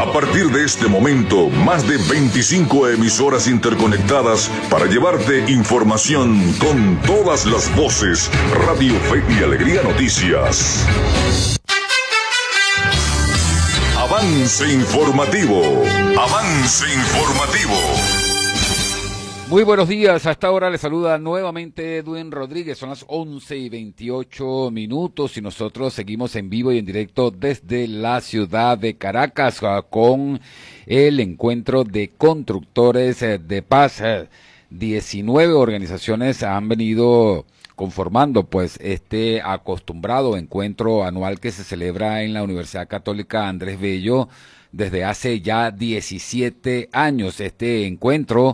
A partir de este momento, más de 25 emisoras interconectadas para llevarte información con todas las voces. Radio Fe y Alegría Noticias. Avance informativo. Avance informativo. Muy buenos días, a esta hora le saluda nuevamente Edwin Rodríguez, son las 11:28 y nosotros seguimos en vivo y en directo desde la ciudad de Caracas con el encuentro de constructores de paz. 19 organizaciones han venido conformando pues este acostumbrado encuentro anual que se celebra en la Universidad Católica Andrés Bello desde hace ya 17 años. Este encuentro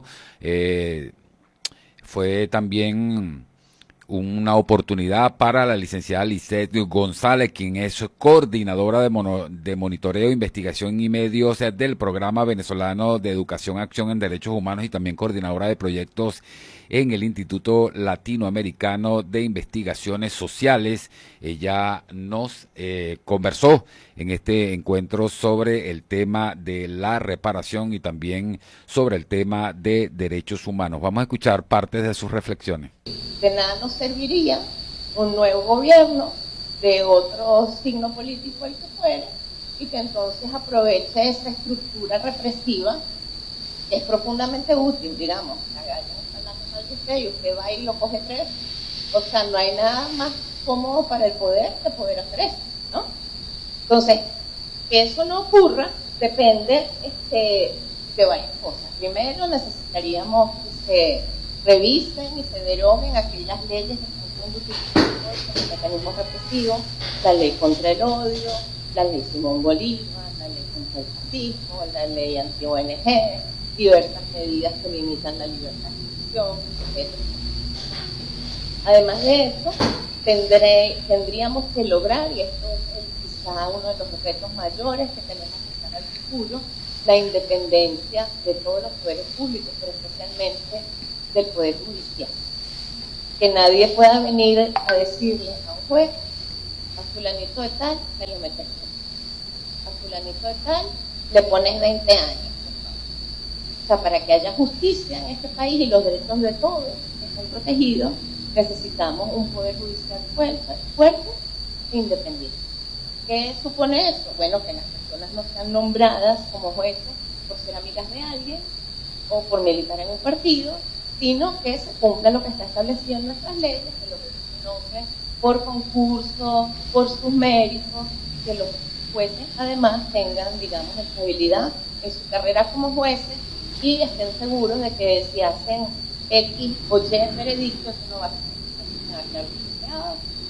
fue también una oportunidad para la licenciada Lisset González, quien es coordinadora de monitoreo, investigación y medios del Programa Venezolano de Educación, Acción en Derechos Humanos y también coordinadora de proyectos en el Instituto Latinoamericano de Investigaciones Sociales. Ella nos conversó en este encuentro sobre el tema de la reparación y también sobre el tema de derechos humanos. Vamos a escuchar partes de sus reflexiones. De nada nos serviría un nuevo gobierno de otro signo político, el que fuere, y que entonces aproveche esa estructura represiva que es profundamente útil, digamos. Y usted va y lo coge preso. O sea, no hay nada más cómodo para el poder que poder hacer eso, ¿no? Entonces, que eso no ocurra depende de varias cosas. Primero, necesitaríamos que se revisen y se deroguen aquellas leyes que están utilizando los mecanismos represivos, la ley contra el odio, la ley Simón Bolívar, la ley contra el fascismo, la ley anti-ONG, diversas medidas que limitan la libertad de expresión, etc. Además de eso, tendríamos que lograr, y esto es quizá uno de los retos mayores que tenemos que estar al futuro, la independencia de todos los poderes públicos, pero especialmente del Poder Judicial. Que nadie pueda venir a decirle a un juez, a fulanito de tal, me lo metes preso. A fulanito de tal, le pones 20 años. O sea, para que haya justicia en este país y los derechos de todos estén protegidos, necesitamos un Poder Judicial fuerte e independiente. ¿Qué supone eso? Bueno, que las personas no sean nombradas como jueces por ser amigas de alguien o por militar en un partido, sino que se cumpla lo que está establecido en nuestras leyes, que los jueces se nombren por concurso, por sus méritos, que los jueces además tengan, digamos, estabilidad en su carrera como jueces y estén seguros de que si hacen X o Y veredicto, eso no va a ser